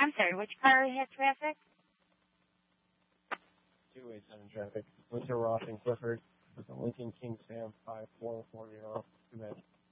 I'm sorry, which car had traffic? 287 traffic. Winter Ross and Clifford with the Lincoln King Sam 5440. Too bad.